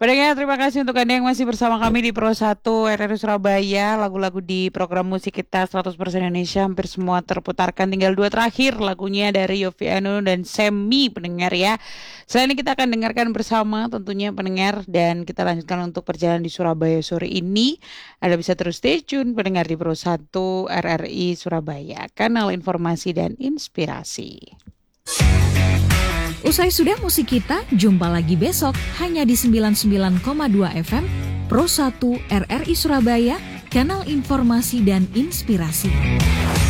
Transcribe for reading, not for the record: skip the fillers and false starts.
Pendengar, terima kasih untuk Anda yang masih bersama kami di Pro 1 RRI Surabaya. Lagu-lagu di program musik kita 100% Indonesia hampir semua terputarkan. Tinggal dua terakhir lagunya dari Yofiano dan Semi, pendengar ya. Selain ini kita akan dengarkan bersama tentunya pendengar. Dan kita lanjutkan untuk perjalanan di Surabaya sore ini. Anda bisa terus stay tune pendengar di Pro 1 RRI Surabaya. Kanal informasi dan inspirasi. Usai sudah musik kita, jumpa lagi besok hanya di 99,2 FM Pro 1 RRI Surabaya, kanal informasi dan inspirasi.